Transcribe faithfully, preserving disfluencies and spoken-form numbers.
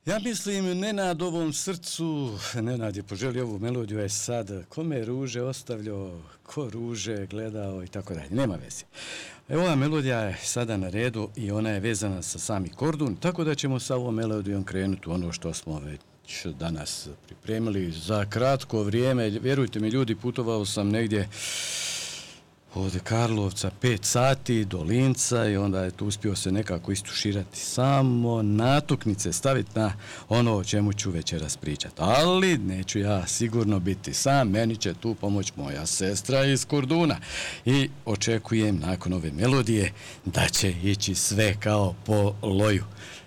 Ja mislim, Nenad ovom srcu, Nenad je poželio ovu melodiju, je sad, kome je ruže ostavljao, ko ruže gledao i tako dalje, nema veze. Evo, ova melodija je sada na redu i ona je vezana sa sami Kordun, tako da ćemo sa ovom melodijom krenuti u ono što smo već danas pripremili za kratko vrijeme. Vjerujte mi ljudi, putovao sam negdje od Karlovca pet sati do Linca i onda je tu uspio se nekako istuširati, samo natuknice staviti na ono o čemu ću večeras pričati. Ali neću ja sigurno biti sam, meni će tu pomoć moja sestra iz Korduna i očekujem nakon ove melodije da će ići sve kao po loju.